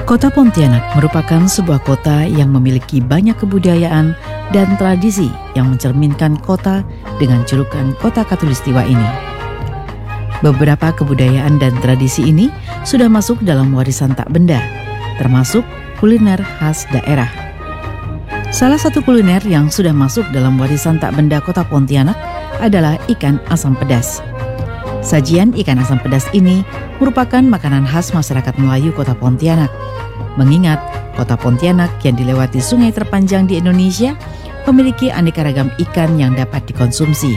Kota Pontianak merupakan sebuah kota yang memiliki banyak kebudayaan dan tradisi yang mencerminkan kota dengan julukan Kota Khatulistiwa ini. Beberapa kebudayaan dan tradisi ini sudah masuk dalam warisan tak benda, termasuk kuliner khas daerah. Salah satu kuliner yang sudah masuk dalam warisan tak benda Kota Pontianak adalah ikan asam pedas. Sajian ikan asam pedas ini merupakan makanan khas masyarakat Melayu Kota Pontianak. Mengingat Kota Pontianak yang dilewati sungai terpanjang di Indonesia memiliki aneka ragam ikan yang dapat dikonsumsi.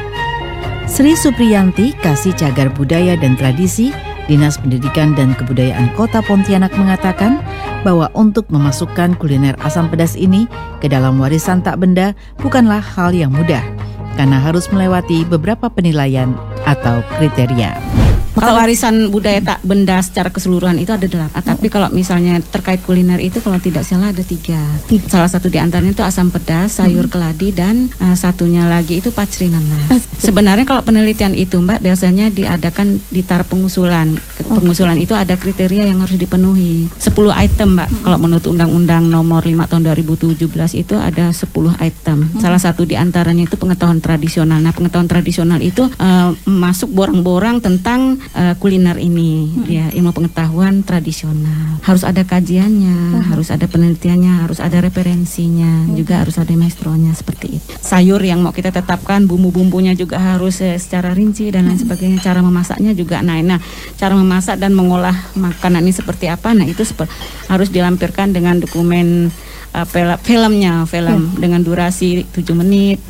Sri Supriyanti, Kasih Cagar Budaya dan Tradisi, Dinas Pendidikan dan Kebudayaan Kota Pontianak mengatakan bahwa untuk memasukkan kuliner asam pedas ini ke dalam warisan tak benda bukanlah hal yang mudah, karena harus melewati beberapa penilaian atau kriteria. Kalau warisan budaya tak benda secara keseluruhan itu ada 8. Tapi kalau misalnya terkait kuliner itu kalau tidak salah ada 3. Salah satu di antaranya itu asam pedas, sayur keladi, dan satunya lagi itu pacrinan. Sebenarnya kalau penelitian itu Mbak biasanya diadakan di taraf pengusulan. Pengusulan itu ada kriteria yang harus dipenuhi. 10 item Mbak. Kalau menurut Undang-Undang Nomor 5 Tahun 2017 itu ada 10 item. Salah satu di antaranya itu pengetahuan tradisional. Nah, pengetahuan tradisional itu masuk borang-borang tentang kuliner ini, ya, ilmu pengetahuan tradisional. Harus ada kajiannya, harus ada penelitiannya, harus ada referensinya, juga harus ada maestronya seperti itu. Sayur yang mau kita tetapkan, bumbu-bumbunya juga harus secara rinci dan lain sebagainya. Cara memasaknya juga. Nah, cara memasak dan mengolah makanan ini seperti apa? Nah, itu harus dilampirkan dengan dokumen film dengan durasi 7 menit.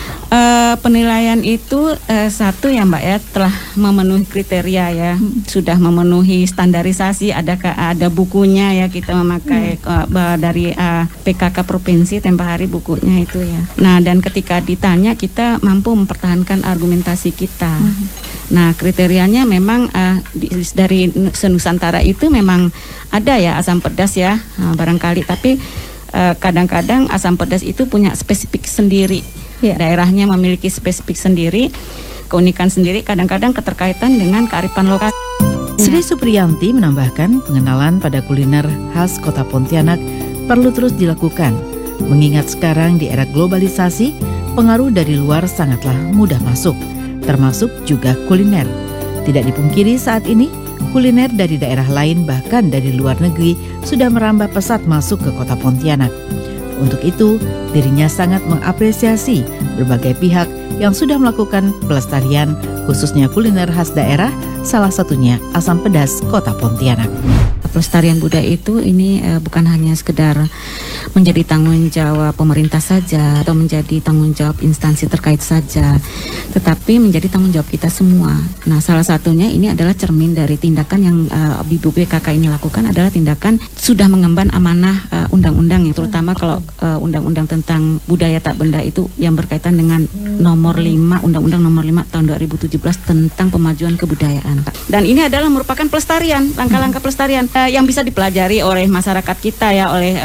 Penilaian itu satu ya Mbak ya, telah memenuhi kriteria ya, sudah memenuhi standarisasi, ada bukunya ya, kita memakai dari PKK Provinsi tempo hari bukunya itu ya. Nah, dan ketika ditanya kita mampu mempertahankan argumentasi kita. Nah, kriterianya memang dari se-Nusantara itu memang ada ya asam pedas ya, barangkali, tapi kadang-kadang asam pedas itu punya spesifik sendiri. Ya. Daerahnya memiliki spesifik sendiri, keunikan sendiri, kadang-kadang keterkaitan dengan kearifan lokal. Sri Supriyanti menambahkan pengenalan pada kuliner khas Kota Pontianak perlu terus dilakukan, mengingat sekarang di era globalisasi, pengaruh dari luar sangatlah mudah masuk, termasuk juga kuliner. Tidak dipungkiri saat ini, kuliner dari daerah lain bahkan dari luar negeri sudah merambah pesat masuk ke Kota Pontianak. Untuk itu, dirinya sangat mengapresiasi berbagai pihak yang sudah melakukan pelestarian khususnya kuliner khas daerah, salah satunya asam pedas Kota Pontianak. Pelestarian budaya itu ini bukan hanya sekedar menjadi tanggung jawab pemerintah saja atau menjadi tanggung jawab instansi terkait saja, tetapi menjadi tanggung jawab kita semua. Nah, salah satunya ini adalah cermin dari tindakan yang Ibu BKK ini lakukan adalah tindakan sudah mengemban amanah undang-undang, yang terutama kalau undang-undang tentang budaya tak benda itu yang berkaitan dengan nomor 5, Undang-Undang Nomor 5 Tahun 2017 tentang pemajuan kebudayaan. Dan ini adalah merupakan pelestarian, langkah-langkah pelestarian yang bisa dipelajari oleh masyarakat kita ya, oleh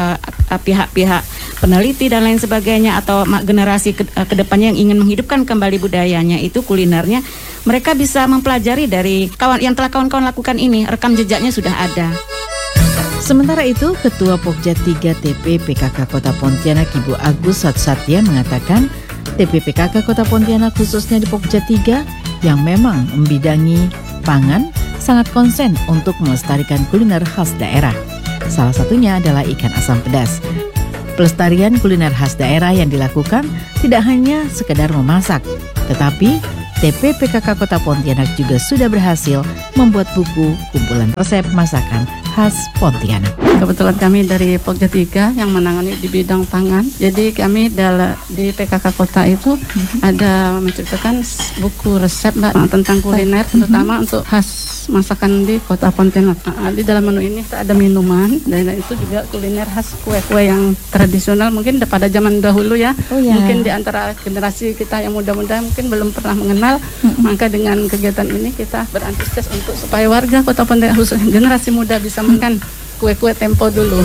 pihak-pihak peneliti dan lain sebagainya, atau generasi kedepannya yang ingin menghidupkan kembali budayanya itu kulinernya, mereka bisa mempelajari dari yang telah kawan-kawan lakukan ini, rekam jejaknya sudah ada. Sementara itu, Ketua Pokja 3 TP PKK Kota Pontianak Ibu Agus Satsatya mengatakan TP PKK Kota Pontianak khususnya di Pokja 3 yang memang membidangi pangan sangat konsen untuk melestarikan kuliner khas daerah. Salah satunya adalah ikan asam pedas. Pelestarian kuliner khas daerah yang dilakukan tidak hanya sekedar memasak, tetapi TP PKK Kota Pontianak juga sudah berhasil membuat buku kumpulan resep masakan khas Pontianak. Kebetulan kami dari Pokja 3 yang menangani di bidang pangan. Jadi kami di PKK Kota itu ada menceritakan buku resep Mbak tentang kuliner, terutama untuk khas masakan di Kota Pontianak. Di dalam menu ini ada minuman, dan itu juga kuliner khas kue-kue yang tradisional mungkin pada zaman dahulu ya. Mungkin di antara generasi kita yang muda-muda mungkin belum pernah mengenal. Maka dengan kegiatan ini kita berantusias untuk supaya warga Kota Pontianak, khususnya generasi muda, bisa makan kue-kue tempo dulu.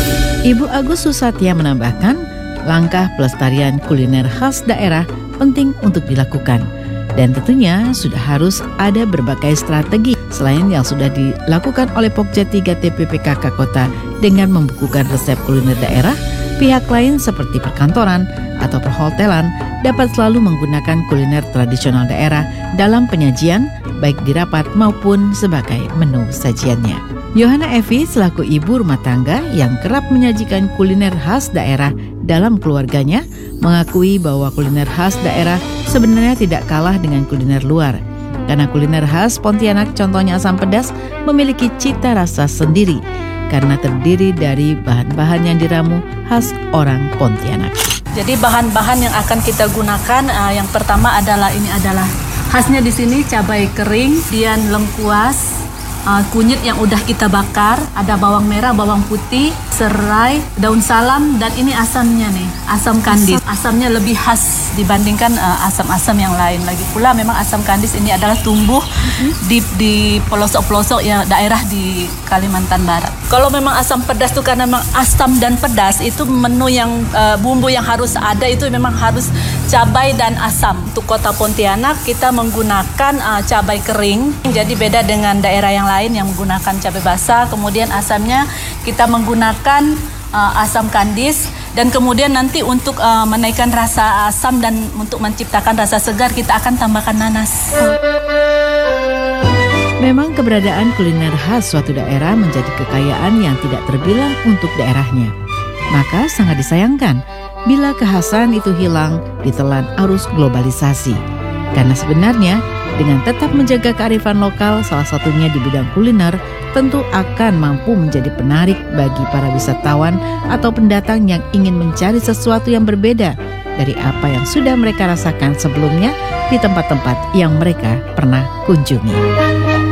Ibu Agus Susatya menambahkan, langkah pelestarian kuliner khas daerah penting untuk dilakukan, Dan tentunya sudah harus ada berbagai strategi selain yang sudah dilakukan oleh Pokja 3 TPPKK Kota dengan membukukan resep kuliner daerah. Pihak lain seperti perkantoran atau perhotelan dapat selalu menggunakan kuliner tradisional daerah dalam penyajian, baik di rapat maupun sebagai menu sajiannya. Yohana Evi selaku ibu rumah tangga yang kerap menyajikan kuliner khas daerah dalam keluarganya mengakui bahwa kuliner khas daerah sebenarnya tidak kalah dengan kuliner luar. Karena kuliner khas Pontianak, contohnya asam pedas, memiliki cita rasa sendiri karena terdiri dari bahan-bahan yang diramu khas orang Pontianak. Jadi bahan-bahan yang akan kita gunakan yang pertama adalah khasnya di sini cabai kering, kemudian lengkuas, kunyit yang udah kita bakar, ada bawang merah, bawang putih, serai, daun salam, dan ini asamnya nih, asam kandis. Asamnya lebih khas dibandingkan asam-asam yang lain. Lagi pula memang asam kandis ini adalah tumbuh di pelosok-pelosok ya daerah di Kalimantan Barat. Kalau memang asam pedas itu karena memang asam dan pedas itu menu yang bumbu yang harus ada itu memang harus cabai dan asam. Untuk Kota Pontianak kita menggunakan cabai kering, jadi beda dengan daerah yang lain yang menggunakan cabai basah. Kemudian asamnya kita menggunakan asam kandis, dan kemudian nanti untuk menaikkan rasa asam dan untuk menciptakan rasa segar kita akan tambahkan nanas. Memang keberadaan kuliner khas suatu daerah menjadi kekayaan yang tidak terbilang untuk daerahnya. Maka sangat disayangkan bila kekhasan itu hilang ditelan arus globalisasi. Karena sebenarnya dengan tetap menjaga kearifan lokal, salah satunya di bidang kuliner, tentu akan mampu menjadi penarik bagi para wisatawan atau pendatang yang ingin mencari sesuatu yang berbeda dari apa yang sudah mereka rasakan sebelumnya di tempat-tempat yang mereka pernah kunjungi.